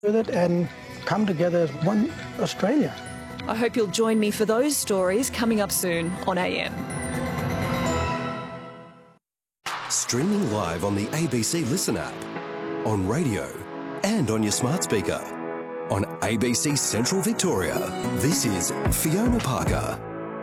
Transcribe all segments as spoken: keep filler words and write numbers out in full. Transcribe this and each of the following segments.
with it and come together as one Australia. I hope you'll join me for those stories coming up soon on A M. Streaming live on the A B C Listen app, on radio and on your smart speaker. On A B C Central Victoria, this is Fiona Parker.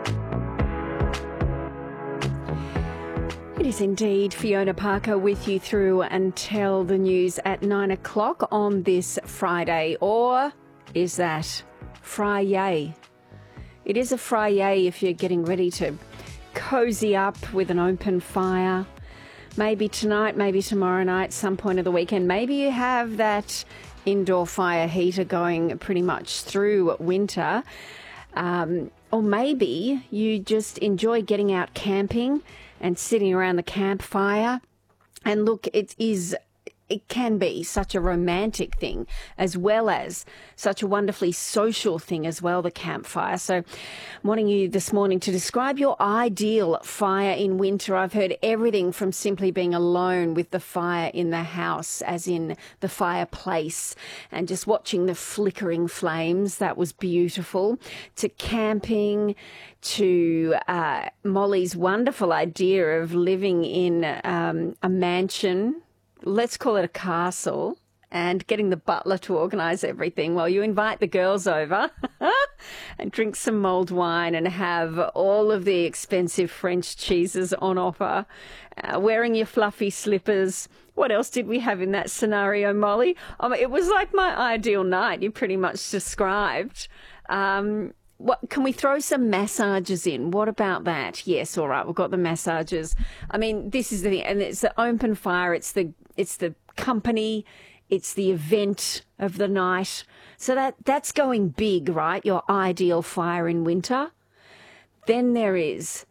It is indeed Fiona Parker with you through until the news at nine o'clock on this Friday. Or is that Friday? It is a Friday if you're getting ready to cosy up with an open fire. Maybe tonight, maybe tomorrow night, some point of the weekend. Maybe you have that indoor fire heater going pretty much through winter. Um, or maybe you just enjoy getting out camping and sitting around the campfire. And look, it is, it can be such a romantic thing as well as such a wonderfully social thing as well, the campfire. So I'm wanting you this morning to describe your ideal fire in winter. I've heard everything from simply being alone with the fire in the house, as in the fireplace, and just watching the flickering flames. That was beautiful. To camping, to uh, Molly's wonderful idea of living in um, a mansion, let's call it a castle, and getting the butler to organise everything while you invite the girls over and drink some mulled wine and have all of the expensive French cheeses on offer, uh, wearing your fluffy slippers. What else did we have in that scenario, Molly? I mean, it was like my ideal night you pretty much described. Um, What, can we throw some massages in? What about that? Yes, all right, we've got the massages. I mean, this is the thing, and it's the open fire, it's the it's the company, it's the event of the night. So that that's going big, right? Your ideal fire in winter. Then there is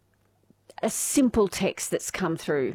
a simple text that's come through.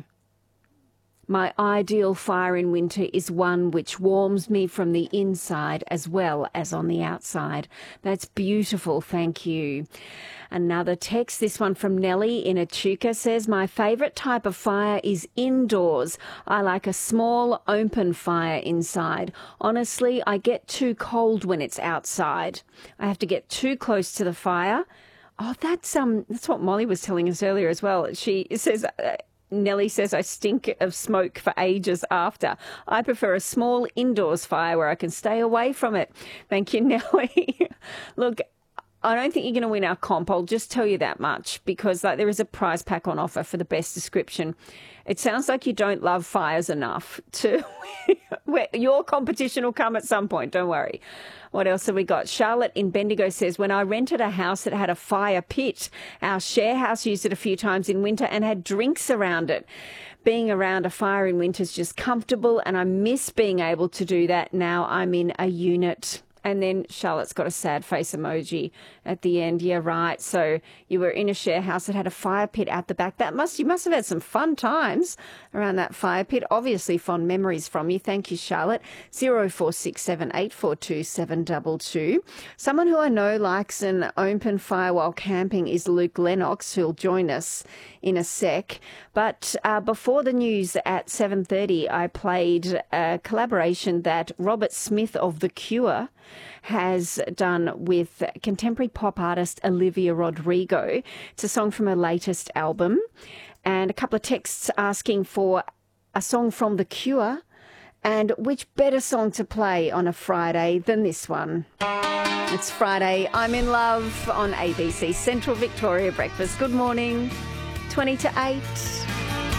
My ideal fire in winter is one which warms me from the inside as well as on the outside. That's beautiful, thank you. Another text, this one from Nellie in Echuca, says, my favourite type of fire is indoors. I like a small open fire inside. Honestly, I get too cold when it's outside. I have to get too close to the fire. Oh, that's um, that's what Molly was telling us earlier as well. She says... Uh, Nellie says, I stink of smoke for ages after. I prefer a small indoors fire where I can stay away from it. Thank you, Nellie. Look, I don't think you're going to win our comp. I'll just tell you that much, because like, there is a prize pack on offer for the best description. It sounds like you don't love fires enough to... Your competition will come at some point, don't worry. What else have we got? Charlotte in Bendigo says, when I rented a house that had a fire pit, our share house used it a few times in winter and had drinks around it. Being around a fire in winter is just comfortable, and I miss being able to do that now I'm in a unit. And then Charlotte's got a sad face emoji at the end. Yeah, right. So you were in a share house that had a fire pit out the back. That must you must have had some fun times around that fire pit. Obviously fond memories from you. Thank you, Charlotte. zero four six seven eight four two seven two two. Someone who I know likes an open fire while camping is Luke Lennox, who'll join us in a sec. But uh, before the news at seven thirty, I played a collaboration that Robert Smith of The Cure has done with contemporary pop artist Olivia Rodrigo. It's a song from her latest album, and a couple of texts asking for a song from The Cure, and which better song to play on a Friday than this one. It's Friday, I'm in Love on A B C Central Victoria Breakfast. Good morning, twenty to eight.